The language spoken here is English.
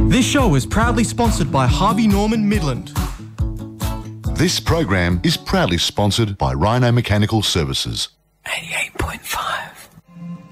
This show is proudly sponsored by Harvey Norman Midland. This program is proudly sponsored by Rhino Mechanical Services. 88.5.